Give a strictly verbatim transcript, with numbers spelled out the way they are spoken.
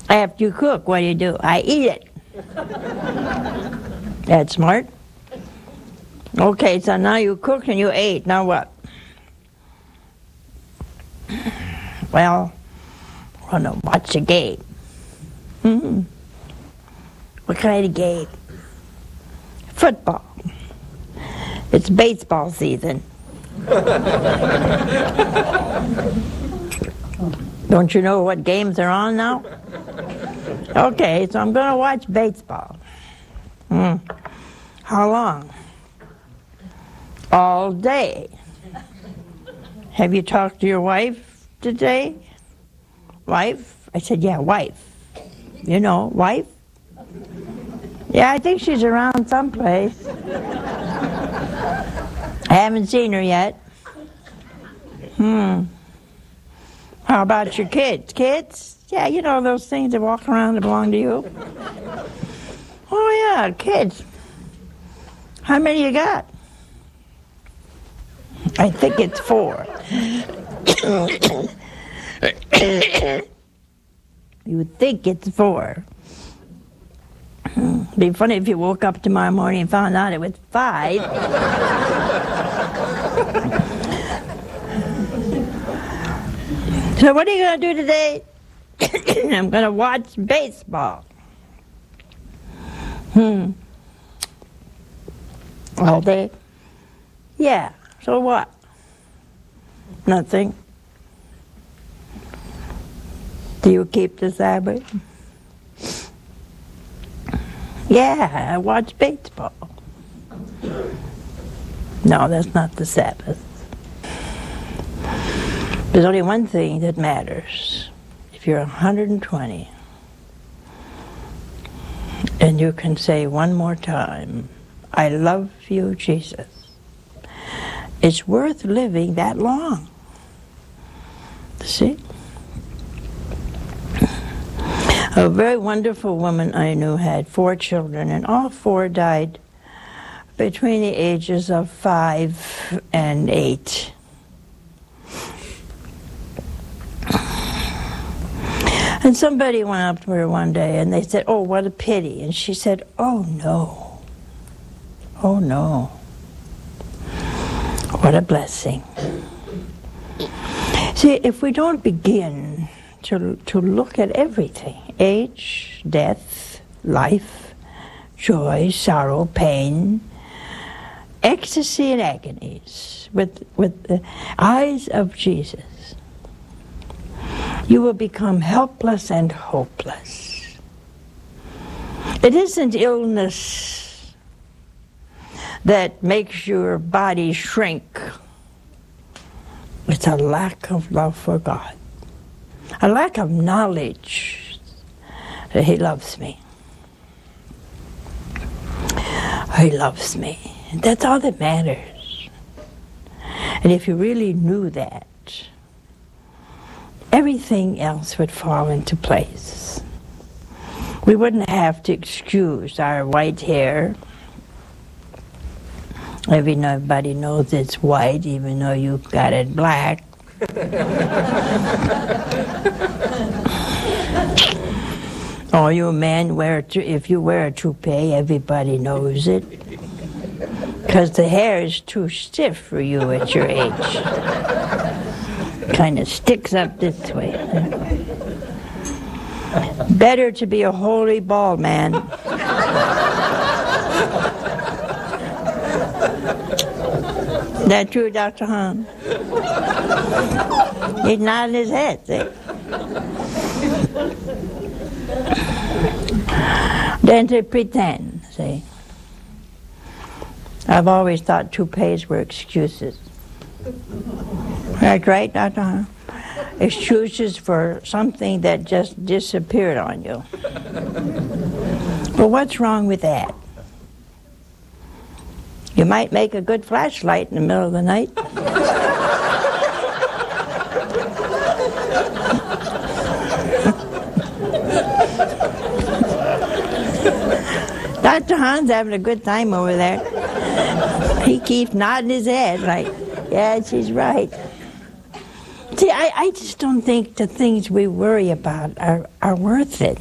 After you cook, what do you do? I eat it. That's smart. Okay, so now you cooked and you ate. Now what? Well, I want to watch a game. Mm-hmm. What kind of game? Football. It's baseball season. Don't you know what games are on now? Okay, so I'm going to watch baseball. Mm. How long? All day. Have you talked to your wife today? Wife? I said, yeah, wife. You know, wife? Yeah, I think she's around someplace. I haven't seen her yet. Hmm. How about your kids? Kids? Yeah, you know those things that walk around that belong to you? Oh, yeah, kids. How many you got? I think it's four. You would think it's four. It'd be funny if you woke up tomorrow morning and found out it was five. So what are you going to do today? I'm going to watch baseball. Hmm. All day? Yeah. So what? Nothing. Do you keep the Sabbath? Yeah, I watch baseball. No, that's not the Sabbath. There's only one thing that matters. If you're one hundred twenty and you can say one more time, I love you, Jesus, it's worth living that long. See? A very wonderful woman I knew had four children, and all four died between the ages of five and eight. And somebody went up to her one day and they said, oh, what a pity. And she said, oh, no. Oh, no. What a blessing. See, if we don't begin to, to look at everything, age, death, life, joy, sorrow, pain, ecstasy and agonies, with, with the eyes of Jesus, you will become helpless and hopeless. It isn't illness that makes your body shrink. It's a lack of love for God. A lack of knowledge that He loves me. He loves me. That's all that matters. And if you really knew that, everything else would fall into place. We wouldn't have to excuse our white hair. Everybody knows it's white, even though you've got it black. Or you men wear, if you wear a toupee, everybody knows it. Because the hair is too stiff for you at your age. Kind of sticks up this way. Better to be a holy bald man. Is that true, Doctor Hahn? He's nodding his head, see? Than to pretend, see? I've always thought toupees were excuses. That's right, Doctor Hahn? Excuses for something that just disappeared on you. But what's wrong with that? You might make a good flashlight in the middle of the night. Doctor Hahn's having a good time over there. He keeps nodding his head like, yeah, she's right. See, I, I just don't think the things we worry about are, are worth it.